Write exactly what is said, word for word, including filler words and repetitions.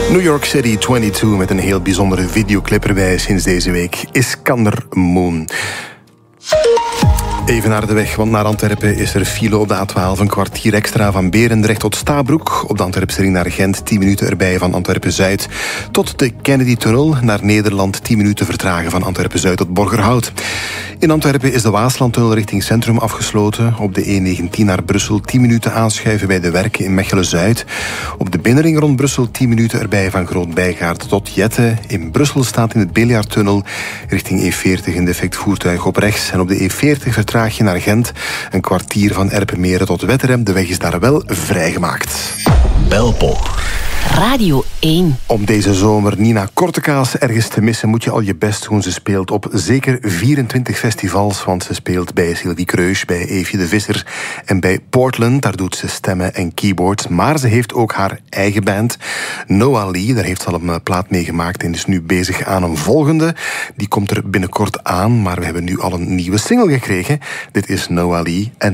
New York City tweeëntwintig met een heel bijzondere videoclip erbij sinds deze week. Iskander Moon. Even naar de weg, want naar Antwerpen is er file op de A twaalf. Een kwartier extra van Berendrecht tot Stabroek. Op de Antwerpse ring naar Gent, tien minuten erbij van Antwerpen-Zuid tot de Kennedy-tunnel. Naar Nederland, tien minuten vertragen van Antwerpen-Zuid tot Borgerhout. In Antwerpen is de Waaslandtunnel richting Centrum afgesloten. Op de E negentien naar Brussel, tien minuten aanschuiven bij de werken in Mechelen-Zuid. Op de binnenring rond Brussel, tien minuten erbij van Groot-Bijgaard tot Jette. In Brussel staat in het Biljartunnel richting E veertig een defect voertuig op rechts. En op de E veertig vertraag je naar Gent. Een kwartier van Erpenmeren tot Wetterem. De weg is daar wel vrijgemaakt. Belpop. Radio één. Om deze zomer Nina Kortekaas ergens te missen, moet je al je best doen. Ze speelt op zeker vierentwintig festivals, want ze speelt bij Sylvie Kreus, bij Eefje de Visser en bij Portland. Daar doet ze stemmen en keyboards. Maar ze heeft ook haar eigen band, Noah Lee. Daar heeft ze al een plaat mee gemaakt en is nu bezig aan een volgende. Die komt er binnenkort aan, maar we hebben nu al een nieuwe single gekregen. Dit is Noah Lee en